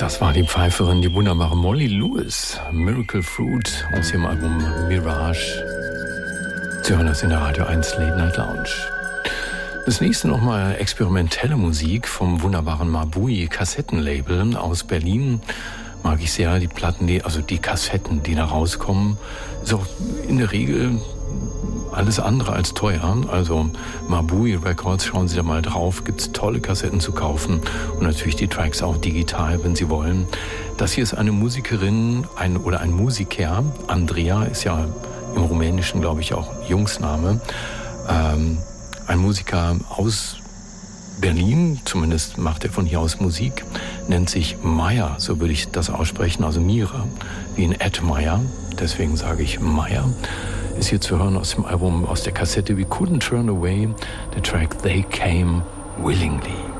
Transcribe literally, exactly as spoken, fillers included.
Das war die Pfeiferin, die wunderbare Molly Lewis. Miracle Fruit aus ihrem Album Mirage. Sie hören das in der Radio eins Late Night Lounge. Das nächste nochmal experimentelle Musik vom wunderbaren Mabui Kassettenlabel aus Berlin. Mag ich sehr, die Platten, die, also die Kassetten, die da rauskommen. Ist auch in der Regel alles andere als teuer. Also Mabui Records, schauen Sie da mal drauf, gibt's tolle Kassetten zu kaufen und natürlich die Tracks auch digital, wenn Sie wollen. Das hier ist eine Musikerin ein, oder ein Musiker, Andrea ist ja im Rumänischen, glaube ich, auch Jungsname. Ähm, ein Musiker aus Berlin, zumindest macht er von hier aus Musik, nennt sich Meyer, so würde ich das aussprechen, also Mira, wie in Ed Meyer, deswegen sage ich Meyer. Ist hier zu hören aus dem Album, aus der Kassette We Couldn't Turn Away, der Track They Came Willingly.